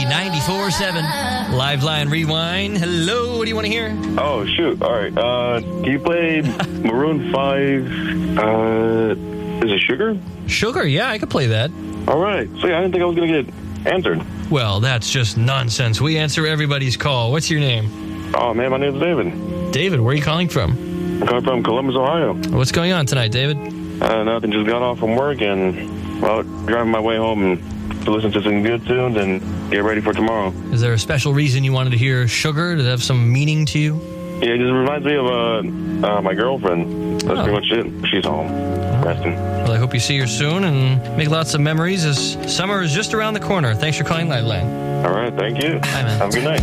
94.7 Liveline Rewind. Hello, what do you want to hear? Oh, shoot. All right. Can you play Maroon 5? Is it Sugar? Sugar, yeah, I could play that. All right. So, yeah, I didn't think I was going to get answered. Well, that's just nonsense. We answer everybody's call. What's your name? Oh, man, my name's David. David, where are you calling from? I'm calling from Columbus, Ohio. What's going on tonight, David? Nothing. Just got off from work and, well, driving my way home and to listen to some good tunes and get ready for tomorrow. Is there a special reason you wanted to hear Sugar? Does it have some meaning to you? Yeah, it just reminds me of my girlfriend. That's pretty much it. She's home, resting. Well, I hope you see her soon and make lots of memories as summer is just around the corner. Thanks for calling Liveline. All right, thank you. Bye, man. Have a good night.